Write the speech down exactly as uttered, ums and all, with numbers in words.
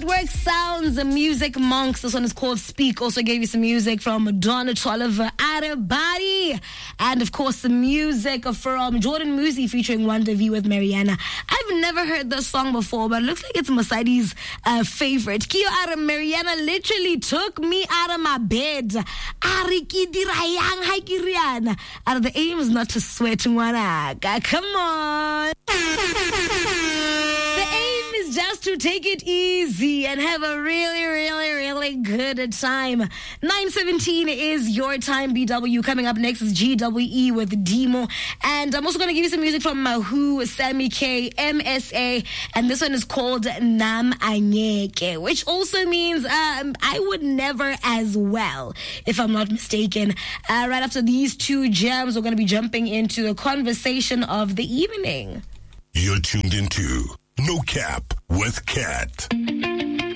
Footwork Sounds, the Music Monks. This one is called Speak. Also gave you some music from Donna Tolliver, Out of Body. And of course, the music from Jordan Musi featuring Rendezvous with Mariana. I've never heard this song before, but it looks like it's Masadi's uh, favorite. Kio Ara Mariana literally took me out of my bed. Ariki dirayang hai kirian. And the aim is not to sweat wanaka. Come on. The aim is just to take it easy and have a really, really, really good time. nine seventeen is your time, B W. Coming up next is G W E with Demo. And I'm also going to give you some music from Mahu, Sammy K, M S A. And this one is called Nam Anyeke, which also means um, I would never as well, if I'm not mistaken. Uh, right after these two jams, we're going to be jumping into the conversation of the evening. You're tuned into No Cap with Kat.